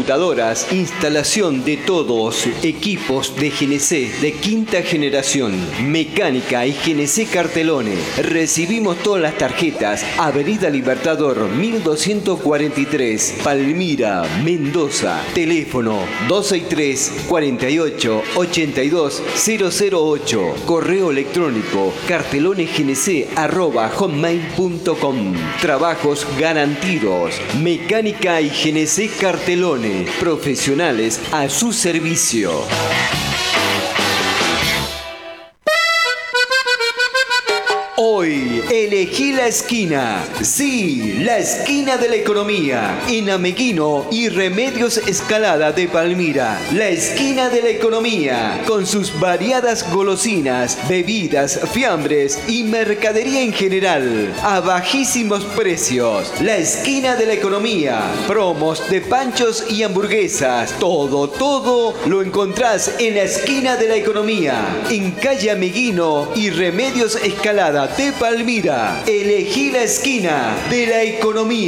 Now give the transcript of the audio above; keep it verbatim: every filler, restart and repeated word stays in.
computadoras, instalación de todos equipos de G N C de quinta generación, mecánica y G N C Cartelone. Recibimos todas las tarjetas. Avenida Libertador mil doscientos cuarenta y tres, Palmira, Mendoza. Teléfono dos seis tres, cuarenta y ocho, ochenta y dos cero cero ocho. Correo electrónico cartelonegnc arroba hotmail punto com. Trabajos garantidos. Mecánica y G N C Cartelone. Profesionales a su servicio. Hoy elegí la esquina, sí, la esquina de la economía, en Ameguino y Remedios Escalada de Palmira. La esquina de la economía, con sus variadas golosinas, bebidas, fiambres y mercadería en general, a bajísimos precios. La esquina de la economía, promos de panchos y hamburguesas, todo, todo lo encontrás en la esquina de la economía, en calle Ameguino y Remedios Escalada de Palmira. Elegí la esquina de la economía.